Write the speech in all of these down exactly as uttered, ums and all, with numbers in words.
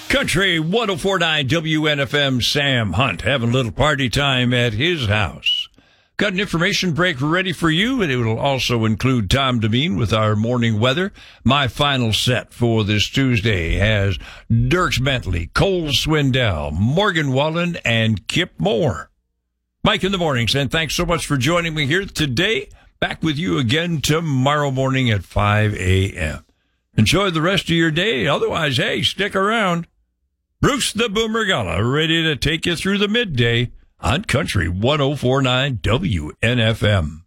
Country one oh four point nine W N F M, Sam Hunt having a little party time at his house. Got an information break ready for you, and it will also include Tom Demeen with our morning weather. My final set for this Tuesday has Dierks Bentley, Cole Swindell, Morgan Wallen, and Kip Moore. Mike in the mornings, and thanks so much for joining me here today. Back with you again tomorrow morning at five a.m. Enjoy the rest of your day. Otherwise, hey, stick around. Bruce the Boomer Gala, ready to take you through the midday on Country one oh four point nine W N F M.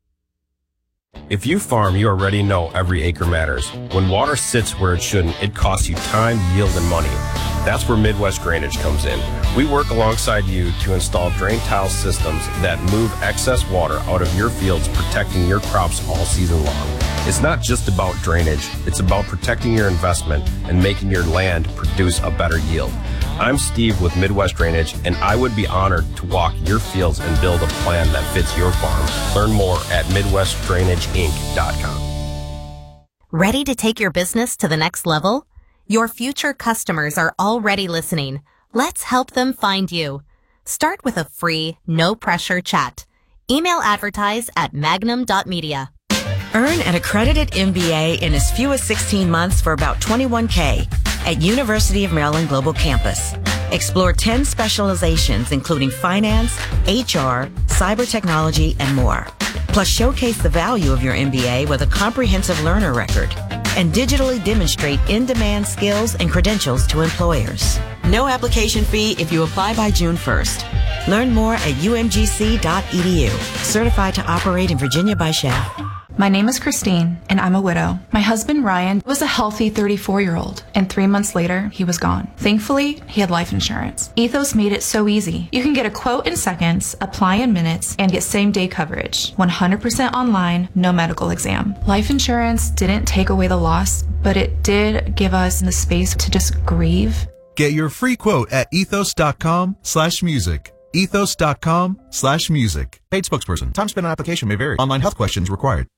If you farm, you already know every acre matters. When water sits where it shouldn't, it costs you time, yield, and money. That's where Midwest Drainage comes in. We work alongside you to install drain tile systems that move excess water out of your fields, protecting your crops all season long. It's not just about drainage, it's about protecting your investment and making your land produce a better yield. I'm Steve with Midwest Drainage, and I would be honored to walk your fields and build a plan that fits your farm. Learn more at midwest drainage inc dot com. Ready to take your business to the next level? Your future customers are already listening. Let's help them find you. Start with a free, no-pressure chat. Email advertise at magnum dot media. Earn an accredited M B A in as few as sixteen months for about twenty-one thousand dollars at University of Maryland Global Campus. Explore ten specializations including finance, H R, cyber technology, and more. Plus, showcase the value of your M B A with a comprehensive learner record and digitally demonstrate in-demand skills and credentials to employers. No application fee if you apply by June first. Learn more at u m g c dot e d u. Certified to operate in Virginia by S H A F. My name is Christine, and I'm a widow. My husband, Ryan, was a healthy thirty-four-year-old, and three months later, he was gone. Thankfully, he had life insurance. Ethos made it so easy. You can get a quote in seconds, apply in minutes, and get same-day coverage. one hundred percent online, no medical exam. Life insurance didn't take away the loss, but it did give us the space to just grieve. Get your free quote at ethos.com slash music. ethos.com slash music. Paid spokesperson. Time spent on application may vary. Online health questions required.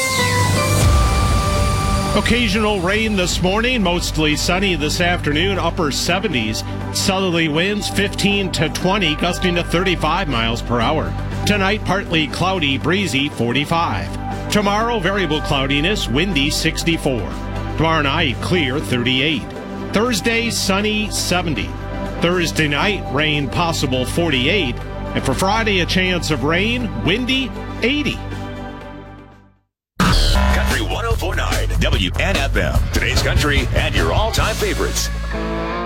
Occasional rain this morning, mostly sunny this afternoon, upper seventies. Southerly winds fifteen to twenty, gusting to thirty-five miles per hour. Tonight, partly cloudy, breezy, forty-five. Tomorrow, variable cloudiness, windy, sixty-four. Tomorrow night, clear, thirty-eight. Thursday, sunny, seventy. Thursday night, rain possible, forty-eight. And for Friday, a chance of rain, windy, eighty. Country one oh four point nine W N F M. Today's country and your all-time favorites.